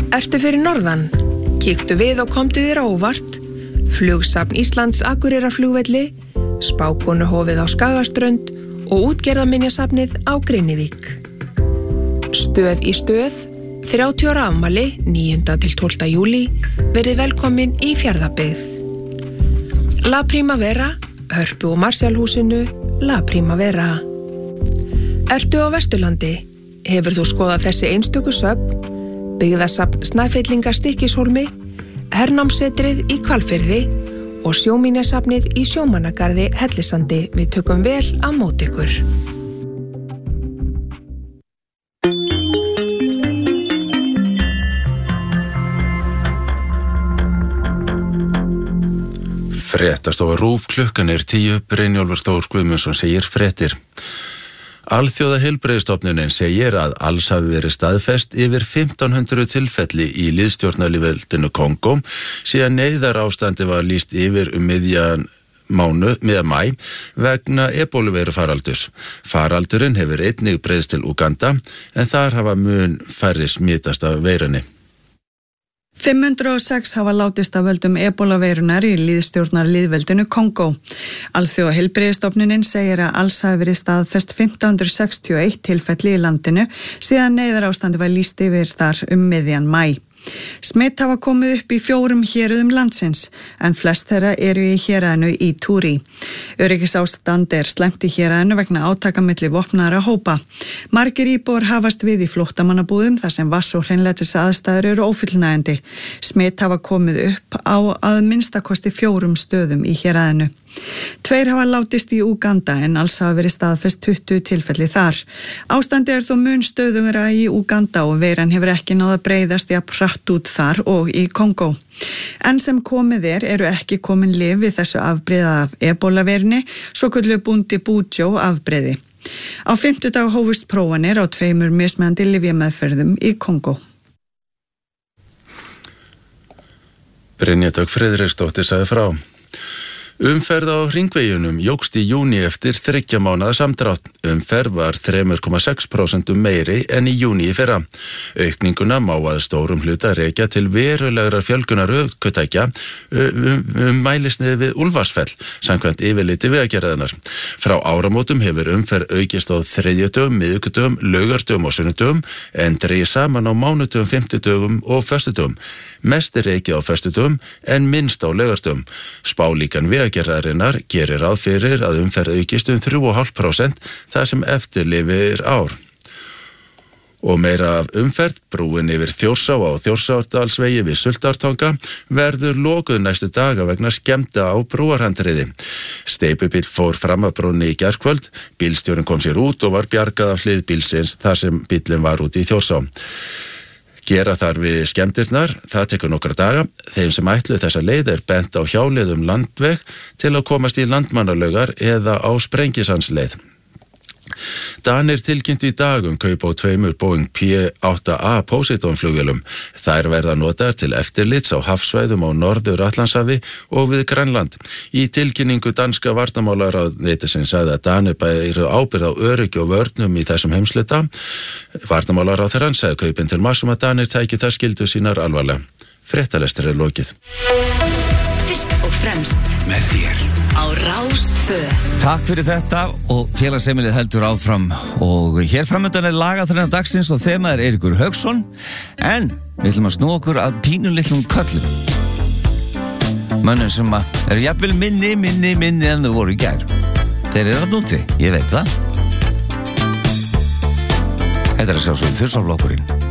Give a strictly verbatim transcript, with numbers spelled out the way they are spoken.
Ertu fyrir norðan? Kíktu við og komdu þér á óvart. Flugsafn Íslands Akureyrarflugvelli, Spákonuhofið á Skagaströnd og útgerðarminjasafnið á Grenivík. Stöð í stöð, þrjátíu ára afmæli, níunda til tólfta júlí, verið velkomin í Fjarðabyggð. La Primavera, Hörpu og Marsjálhúsinu, La Primavera. Ertu á Vesturlandi? Hefur þú skoðað þessi einstöku söfn? Byggðasafn Snæfellinga Stykkishólmi, hernámssetrið í Hvalfirði og sjóminjasafnið í Sjómannagarði Hellisandi. Við tökum vel á móti ykkur. Fréttastofa RÚV, klukkan er tíu, Brynjólfur Þór Guðmundsson segir fréttir. Alþjóða heilbrigðisstofnunin segir að alls hafi verið staðfest yfir fimmtán hundruð tilfelli í lýðstjórnarlýðveldinu Kongó síðan neyðarástandi var lýst yfir um miðjan mánu, miðjan maí vegna ebóluveiru faraldurs. Faraldurinn hefur einnig breiðst til Úganda en þar hafa mun færri smitast af veirunni. fimm hundruð og sex hafa látist af völdum ebólaveirunar í lýðstjórnarlýðveldinu Kongó. Alþjóða heilbrigðisstofnunin segir að alls hafi verið staðfest fimmtán hundruð sextíu og eitt tilfelli í landinu síðan neyðarástandi var lýst yfir þar um miðjan maí. Smitt hafa komið upp í fjórum héruðum landsins en flest þeirra eru í héraðinu Ituri. Öryggisástand er slæmt í héraðinu vegna átaka milli vopnaðra hópa. Margir íbúar hafast við í flóttamannabúðum þar sem vass- og hreinlætis aðstæður eru ófullnægjandi. Smitt hafa komið upp á að minnstakosti fjórum stöðum í héraðinu. Tveir hafa látist í Úganda en alls hafa verið staðfest tuttugu tilfelli þar. Ástandi er þó mun stöðugra í Úganda og veiran hefur ekki náð að breiðast jafn hratt út þar og í Kongó. En sem komið er eru ekki komin lyf við þessu afbrigða af ebólaveirunni, svokölluðu Bundi Bujio afbrigði. Á fimmtudag hófust prófanir á tveimur mismunandi lyfjameðferðum í Kongó. Brynja Dögg Friðriksdóttir sagði frá. Umferð á hringveginum jókst í júní eftir þriggja mánaða samdrátt. Umferð var þrjú komma sex prósent meiri en í júní í fyrra. Aukninguna má að stórum hluta rekja til verulegra fjölgunar ökutækja um, um mælisniði við Úlfarsfell, samkvæmt yfirliti vegagerðarinnar. Frá áramótum hefur umferð aukist á þriðjudögum, miðvikudögum, laugardögum og sunnudögum en dregið saman á mánudögum, fimmtudögum og föstudögum. Mest er rekið á föstudögum en minnst á laugardögum. Spálíkan vegagerðarinnar gerir ráð fyrir að umferð aukist um þrjú komma fimm prósent þar sem eftir lifir ár. Og meira af umferð, brúin yfir Þjórsá á Þjórsárdalsvegi við Sultartanga verður lokuð næstu daga vegna skemmda á brúarhandriði. Steypubíll fór fram af brúnni í gærkvöld, bílstjórinn kom sér út og var bjargað af hlið bílsins þar sem bíllinn var út í Þjórsá. Gera þar við skemmtirnar, það tekur nokkra daga. Þeim sem ætluðu þessa leið er bent á hjáleiðum landveg til að komast í landmannalaugar eða á Sprengisandsleið. Danir tilkynntu í dag um kaup á tveimur Boeing P átta A Poseidon flugvélum. Þær verða notaðar til eftirlits á hafsvæðum á Norður-Atlantshafi og við Grænland. Í tilkynningu danska varnarmálaráðuneytisins sagði að Danir bæru ábyrgð á öryggi og vörnum í þessum heimshluta. Varnarmálaráðherrann sagði kaupin til marks um að Danir tæki þær skyldu sínar alvarlega. Fréttalestur er lokið. Fyrst og fremst með þér á Rás tvö. Takk fyrir þetta og félagsheimilið heldur áfram og hér framöndan er lagaþrenna dagsins og þemað er Eiríkur Hauksson en við ætlum að snúa okkur að pínu litlum köllum. Mönnum sem eru jafnvel minni, minni, minni en þau voru í gær. Þeir eru að núti, ég veit það. Þetta er að sjá svo í Þursárflokkurinn.